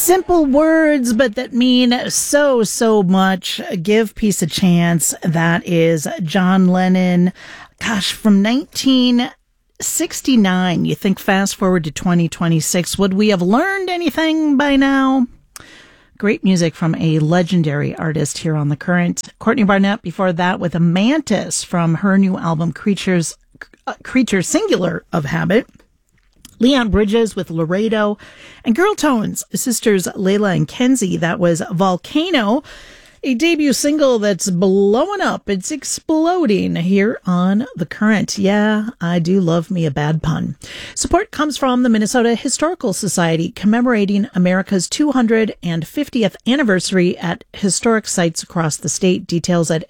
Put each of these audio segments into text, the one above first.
Simple words, but that mean so much. Give peace a chance. That is John Lennon. Gosh, from 1969. You think fast forward to 2026. Would we have learned anything by now? Great music from a legendary artist here on The Current. Courtney Barnett before that with a Mantis from her new album Creature Singular of Habit. Leon Bridges with Laredo, and Girl Tones, sisters Layla and Kenzie. That was Volcano, a debut single that's blowing up. It's exploding here on The Current. Yeah, I do love me a bad pun. Support comes from the Minnesota Historical Society, commemorating America's 250th anniversary at historic sites across the state. Details at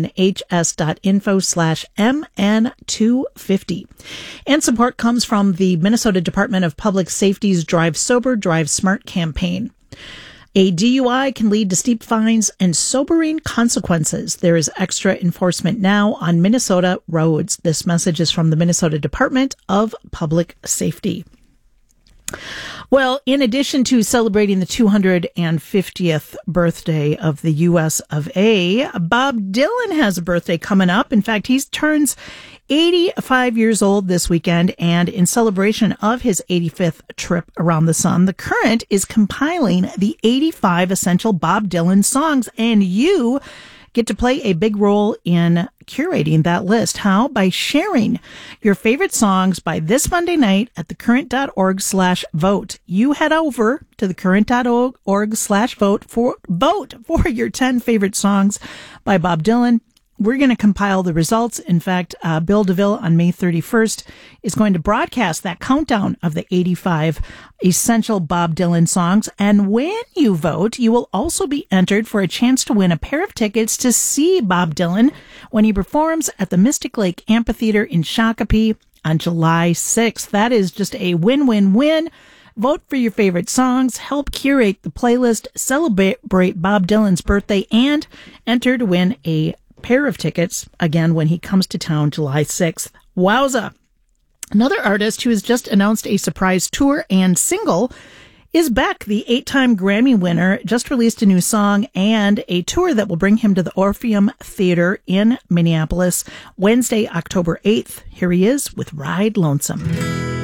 mnhs.info/mn250. And support comes from the Minnesota Department of Public Safety's Drive Sober, Drive Smart campaign. A DUI can lead to steep fines and sobering consequences. There is extra enforcement now on Minnesota roads. This message is from the Minnesota Department of Public Safety. Well, in addition to celebrating the 250th birthday of the U.S. of A., Bob Dylan has a birthday coming up. In fact, he turns 85 years old this weekend, and in celebration of his 85th trip around the sun, The Current is compiling the 85 essential Bob Dylan songs, and you get to play a big role in curating that list. How? By sharing your favorite songs by this Monday night at thecurrent.org/vote. You head over to thecurrent.org/vote for your 10 favorite songs by Bob Dylan. We're going to compile the results. In fact, Bill DeVille on May 31st is going to broadcast that countdown of the 85 essential Bob Dylan songs. And when you vote, you will also be entered for a chance to win a pair of tickets to see Bob Dylan when he performs at the Mystic Lake Amphitheater in Shakopee on July 6th. That is just a win-win-win. Vote for your favorite songs, help curate the playlist, celebrate Bob Dylan's birthday, and enter to win a pair of tickets, again, when he comes to town July 6th. Wowza! Another artist who has just announced a surprise tour and single is Beck. The 8-time Grammy winner just released a new song and a tour that will bring him to the Orpheum Theater in Minneapolis Wednesday, October 8th. Here he is with Ride Lonesome.